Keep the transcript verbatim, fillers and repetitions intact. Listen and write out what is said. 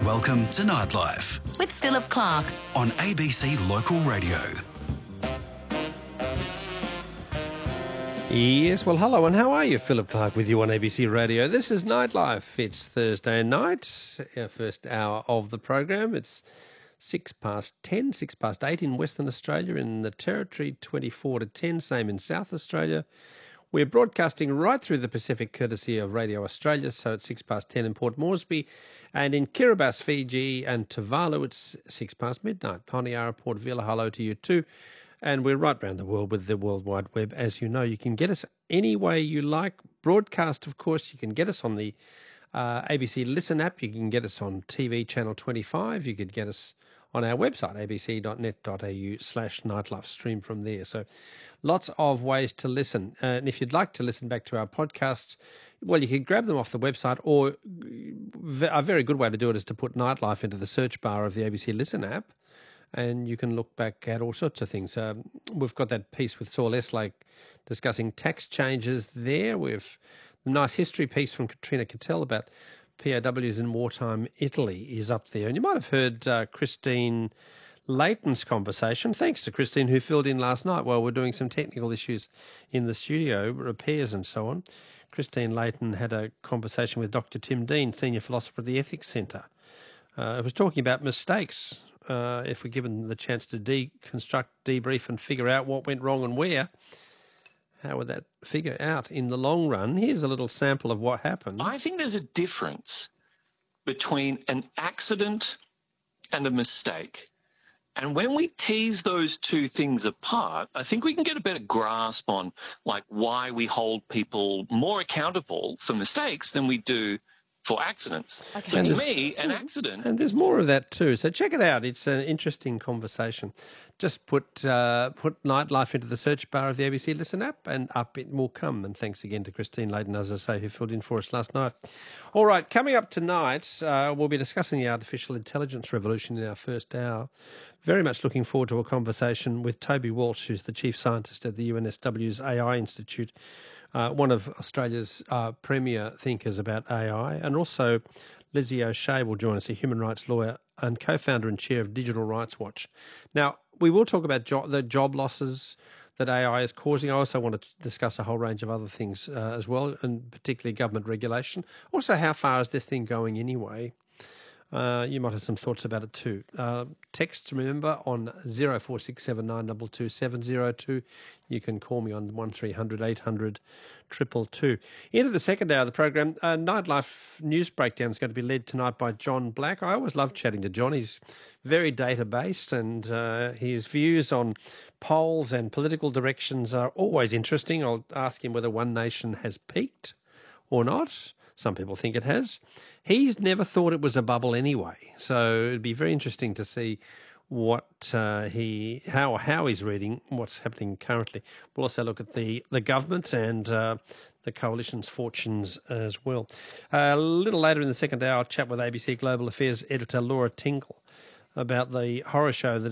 Welcome to Nightlife with Philip Clark on A B C Local Radio. Yes, well, hello, and how are you? Philip Clark with you on A B C Radio. This is Nightlife. It's Thursday night, our first hour of the program. It's six past ten, six past eight in Western Australia, in the Territory, twenty-four to ten, same in South Australia. We're broadcasting right through the Pacific, courtesy of Radio Australia, so it's six past ten in Port Moresby, and in Kiribati, Fiji, and Tuvalu, it's six past midnight. Poniara, Port Vila, hello to you too. And we're right around the world with the World Wide Web. As you know, you can get us any way you like. Broadcast, of course, you can get us on the uh, A B C Listen app. You can get us on T V Channel twenty-five. You could get us on our website, a b c dot net dot a u slash nightlife, stream from there. So lots of ways to listen. Uh, and if you'd like to listen back to our podcasts, well, you can grab them off the website, or a very good way to do it is to put Nightlife into the search bar of the A B C Listen app, and you can look back at all sorts of things. Um, we've got that piece with Saul Eslake discussing tax changes there. We've a nice history piece from Katrina Cattell about P O Ws in wartime Italy is up there. And you might have heard uh, Christine Layton's conversation. Thanks to Christine, who filled in last night while we're doing some technical issues in the studio, repairs and so on. Christine Layton had a conversation with Doctor Tim Dean, Senior Philosopher at the Ethics Centre. Uh, it was talking about mistakes. Uh, if we're given the chance to deconstruct, debrief and figure out what went wrong and where, how would that figure out in the long run? Here's a little sample of what happened. I think there's a difference between an accident and a mistake. And when we tease those two things apart, I think we can get a better grasp on like why we hold people more accountable for mistakes than we do for accidents. Okay. So to me, an accident... And there's more of that too. So check it out. It's an interesting conversation. Just put uh, put Nightlife into the search bar of the A B C Listen app, and up it will come. And thanks again to Christine Layton, as I say, who filled in for us last night. All right, coming up tonight, uh, we'll be discussing the artificial intelligence revolution in our first hour. Very much looking forward to a conversation with Toby Walsh, who's the chief scientist at the U N S W's A I Institute, uh, one of Australia's uh, premier thinkers about A I, and also Lizzie O'Shea will join us, a human rights lawyer and co-founder and chair of Digital Rights Watch. Now, we will talk about jo- the job losses that A I is causing. I also want to discuss a whole range of other things uh, as well, and particularly government regulation. Also, how far is this thing going anyway? Uh, you might have some thoughts about it too. Uh, text, remember, on zero four six seven nine two two seven zero two. You can call me on one three hundred eight hundred two two two. Into the second hour of the program, uh, Nightlife News Breakdown is going to be led tonight by John Black. I always love chatting to John. He's very data-based, and uh, his views on polls and political directions are always interesting. I'll ask him whether One Nation has peaked or not. Some people think it has. He's never thought it was a bubble anyway, so it'd be very interesting to see what uh, he, how how he's reading what's happening currently. We'll also look at the the government and uh, the coalition's fortunes as well. Uh, a little later in the second hour, I'll chat with A B C Global Affairs editor Laura Tingle about the horror show that